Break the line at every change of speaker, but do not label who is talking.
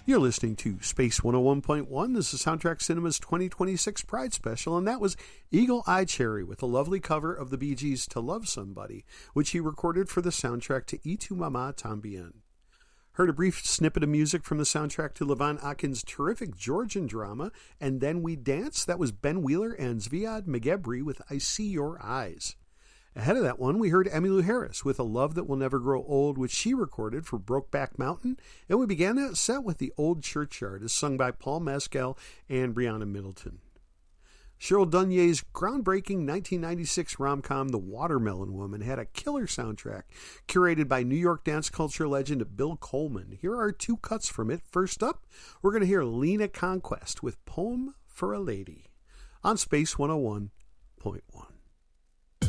You're listening to Space 101.1. This is Soundtrack Cinema's 2026 Pride Special, and that was Eagle Eye Cherry with a lovely cover of the Bee Gees' To Love Somebody, which he recorded for the soundtrack to Y Tu Mamá Tambien. Heard a brief snippet of music from the soundtrack to Levon Akin's terrific Georgian drama, And Then We Dance. That was Ben Wheeler and Zviad Megebri with I See Your Eyes. Ahead of that one, we heard Emmylou Harris with A Love That Will Never Grow Old, which she recorded for Brokeback Mountain, and we began that set with The Old Churchyard, as sung by Paul Mescal and Brianna Middleton. Cheryl Dunye's groundbreaking 1996 rom-com The Watermelon Woman had a killer soundtrack, curated by New York dance culture legend Bill Coleman. Here are two cuts from it. First up, we're going to hear Lena Conquest with Poem for a Lady on Space 101.1.